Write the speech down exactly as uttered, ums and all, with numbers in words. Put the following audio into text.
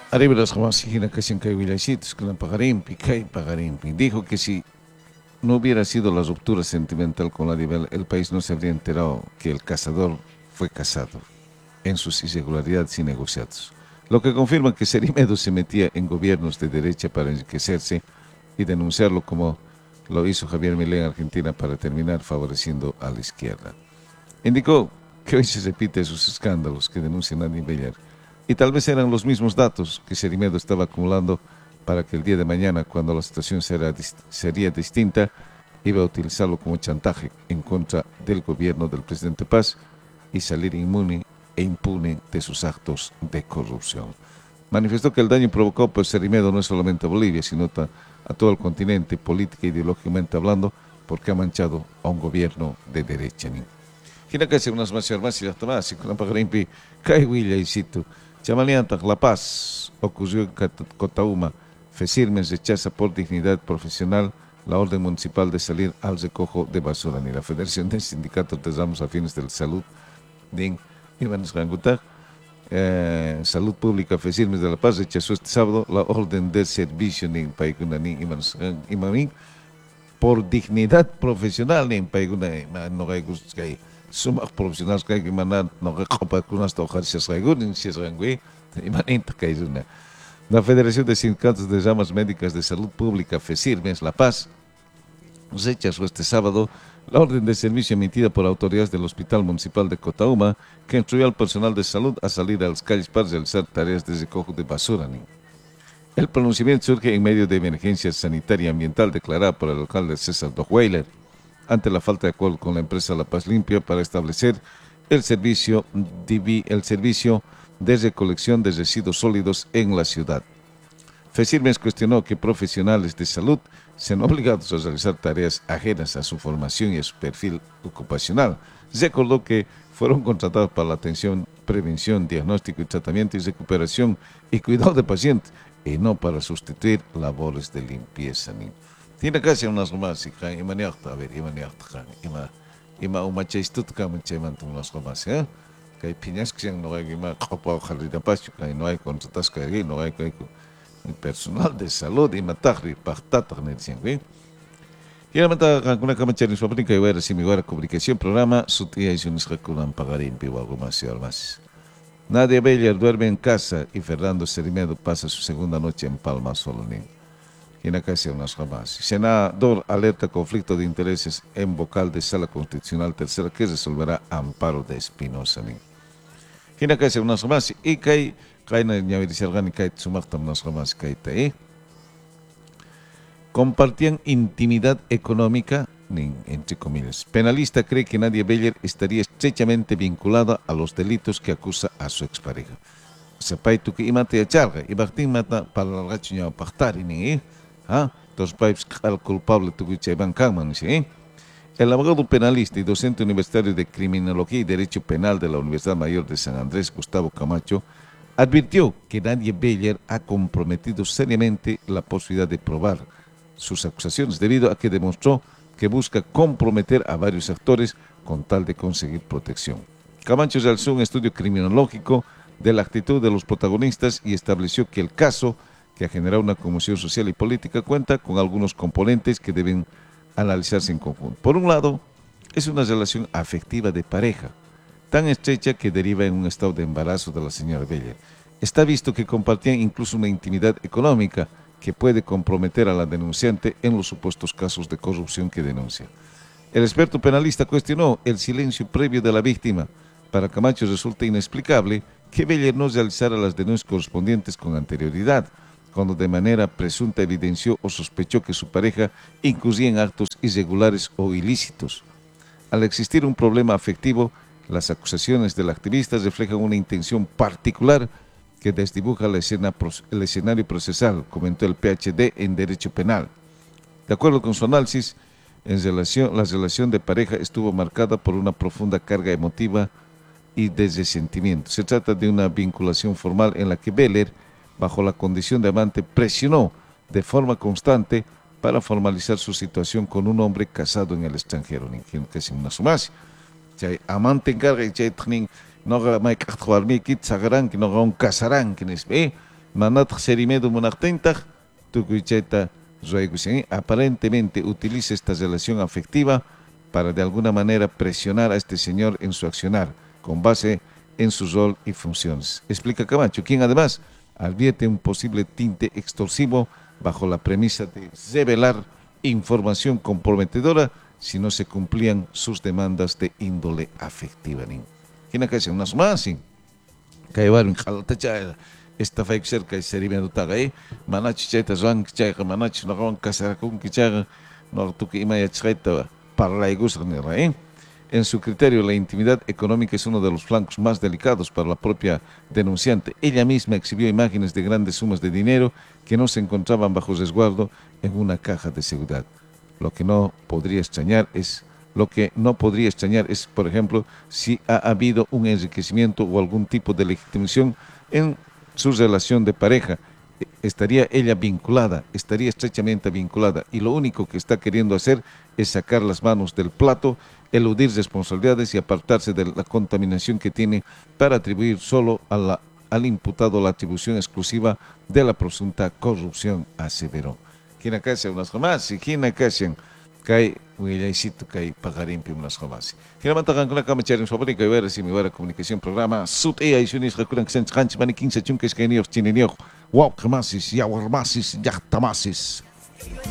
Arriba las jamás hijina que sin que villacitos que la pagarimpi, que pagarimpi. Dijo que si no hubiera sido la ruptura sentimental con la Dibel, el país no se habría enterado que el cazador fue casado en sus irregularidades y negociados. Lo que confirma que Serimedo se metía en gobiernos de derecha para enriquecerse y denunciarlo como lo hizo Javier Milei en Argentina para terminar favoreciendo a la izquierda. Indicó que hoy se repite esos escándalos que denuncian a Beller y tal vez eran los mismos datos que Serimedo estaba acumulando para que el día de mañana, cuando la situación será, sería distinta, iba a utilizarlo como chantaje en contra del gobierno del presidente Paz y salir inmune e impune de sus actos de corrupción. Manifestó que el daño provocado por Serimedo no es solamente a Bolivia, sino a todo el continente, política e ideológicamente hablando, porque ha manchado a un gobierno de derecha. Hina que unas más armas y las tomas, y con la pagarimpi, cae Willa y Cito. Chamaleanta, La Paz, ocurrió en Cotauma. Fesirmes rechaza por dignidad profesional la orden municipal de salir al recojo de basura. Ni la Federación de Sindicatos de Ramos Afines de la Salud, DIN, Ibanes Rangutar, eh, Salud Pública Fesirmes de La Paz rechazó este sábado la orden de servicio en Paigunaní Imaní por dignidad profesional en Paigunaní. No hay gustos que hay. Sumak profesionales que hay que mandar no recopa con hasta hojar si es regunin si es rengui imanita que es una. La Federación de Sindicatos de Ramas Médicas de Salud Pública FESIRMES La Paz rechazó este sábado la orden de servicio emitida por autoridades del Hospital Municipal de Cotauma que instruyó al personal de salud a salir a las calles para realizar tareas de recojo de basura. El pronunciamiento surge en medio de emergencia sanitaria y ambiental declarada por el alcalde César Dochweiler ante la falta de acuerdo con la empresa La Paz Limpia para establecer el servicio, el servicio de recolección de residuos sólidos en la ciudad. FESIRMES cuestionó que profesionales de salud sean obligados a realizar tareas ajenas a su formación y a su perfil ocupacional. Recordó que fueron contratados para la atención, prevención, diagnóstico y tratamiento y recuperación y cuidado de pacientes y no para sustituir labores de limpieza. Tiene casi unas más y can ima niakta a ver ima niakta can ima ima umachistut can manchemantum unas más eh que piñas que no hay ima copa jarrida pacho que no hay contratas que hay no hay que personal de salud ima tahri pahtata necesitan bien y la mata can kuna cama chani suapni que ver si mi guarda comunicación programa sutia y sunis reculan pagar en vivo algo más y algo más. Nadia Beller duerme en casa y Fernando Serimedo pasa su segunda noche en Palma Solonín. En la casa unas jamás. Senador alerta conflicto de intereses en vocal de Sala Constitucional Tercera que resolverá amparo de Espinosa. En la casa unas jamás y que hay na ñavirisargani que sumartam unas jamás que hay compartían intimidad económica, entre comillas. Penalista cree que Nadia Beller estaría estrechamente vinculada a los delitos que acusa a su expareja. Sepaitu que imate a charga y Martín mata para la rachuña pactar y ¿ah? Dos pipes al culpable tuviche Iván Kahneman, ¿sí? El abogado penalista y docente universitario de Criminología y Derecho Penal de la Universidad Mayor de San Andrés, Gustavo Camacho, advirtió que Nadia Beller ha comprometido seriamente la posibilidad de probar sus acusaciones debido a que demostró que busca comprometer a varios actores con tal de conseguir protección. Camacho realizó un estudio criminológico de la actitud de los protagonistas y estableció que el caso, que ha generado una conmoción social y política, cuenta con algunos componentes que deben analizarse en conjunto. Por un lado, es una relación afectiva de pareja, tan estrecha que deriva en un estado de embarazo de la señora Beller. Está visto que compartían incluso una intimidad económica que puede comprometer a la denunciante en los supuestos casos de corrupción que denuncia. El experto penalista cuestionó el silencio previo de la víctima. Para Camacho resulta inexplicable que Beller no realizara las denuncias correspondientes con anterioridad, cuando de manera presunta evidenció o sospechó que su pareja incurría en actos irregulares o ilícitos. Al existir un problema afectivo, las acusaciones del activista reflejan una intención particular que desdibuja la escena, el escenario procesal, comentó el P H D en Derecho Penal. De acuerdo con su análisis, en relación, la relación de pareja estuvo marcada por una profunda carga emotiva y de resentimiento. Se trata de una vinculación formal en la que Beller, bajo la condición de amante, presionó de forma constante para formalizar su situación con un hombre casado en el extranjero. Que es una sumasi. Amante encarga y no me que no un casarán que es ve manat serimedo monartentag, tukuicheta Roegusen aparentemente utiliza esta relación afectiva para de alguna manera presionar a este señor en su accionar, con base en su rol y funciones. Explica Camacho, quien además advierte un posible tinte extorsivo bajo la premisa de revelar información comprometedora si no se cumplían sus demandas de índole afectiva. ¿Quién acá hace unas más? Kaibar un jaltacha esta fake cerca de serimento tagay manach cheta zwan kichaga manach no ron kasarakun kichaga no tuki imaya cheta para la igusrnera. En su criterio, la intimidad económica es uno de los flancos más delicados para la propia denunciante. Ella misma exhibió imágenes de grandes sumas de dinero que no se encontraban bajo resguardo en una caja de seguridad. Lo que no podría extrañar es Lo que no podría extrañar es, por ejemplo, si ha habido un enriquecimiento o algún tipo de legitimación en su relación de pareja. Estaría ella vinculada, estaría estrechamente vinculada, y lo único que está queriendo hacer es sacar las manos del plato, eludir responsabilidades y apartarse de la contaminación que tiene para atribuir solo a la, al imputado la atribución exclusiva de la presunta corrupción, aseveró. ¿Quién acá hace unas jamás? ¿Y quién acá hace? Kay wilaycito kay pagarimpi unas jamás. Kinamatakan ko na kami charing sobrang kay wera si mi wera komunikasyon programa sut e ay sunis kakulang sen kanch maniking sa chungkes kay niyok chininiok. Wow, kamasis, yawar masis, yaktamasis.